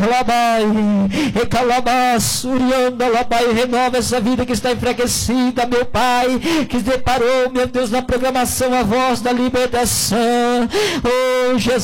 renova essa vida que está enfraquecida, meu Pai, que deparou, meu Deus, na programação a voz da libertação. Oh, Jesus.